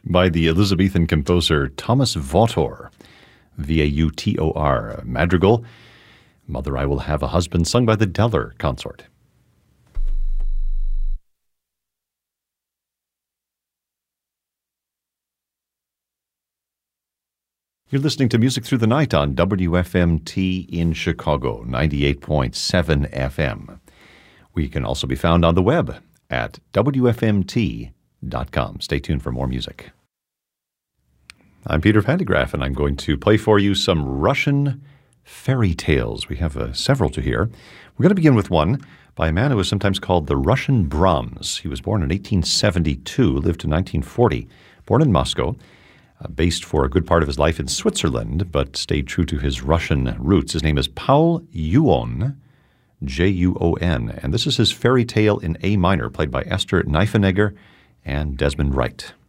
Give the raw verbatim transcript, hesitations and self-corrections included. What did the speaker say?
by the Elizabethan composer Thomas Vautor, V A U T O R, Madrigal, Mother I Will Have a Husband, sung by the Deller Consort. You're listening to Music Through the Night on W F M T in Chicago, ninety-eight point seven F M. We can also be found on the web at W F M T dot com. Stay tuned for more music. I'm Peter Vandegraff, and I'm going to play for you some Russian fairy tales. We have uh, several to hear. We're going to begin with one by a man who is sometimes called the Russian Brahms. He was born in eighteen seventy-two, lived to nineteen forty, born in Moscow, uh, based for a good part of his life in Switzerland, but stayed true to his Russian roots. His name is Paul Juon, J U O N, and this is his fairy tale in A minor, played by Esther Niefenegger and Desmond Wright.